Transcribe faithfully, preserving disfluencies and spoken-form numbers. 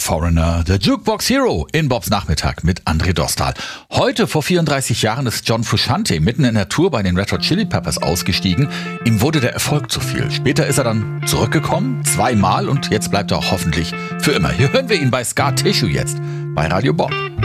Foreigner, der Jukebox Hero in Bobs Nachmittag mit André Dostal. Heute vor vierunddreißig Jahren ist John Frusciante mitten in der Tour bei den Red Hot Chili Peppers ausgestiegen. Ihm wurde der Erfolg zu viel. Später ist er dann zurückgekommen, zweimal, und jetzt bleibt er auch hoffentlich für immer. Hier hören wir ihn bei Scar Tissue jetzt bei Radio Bob.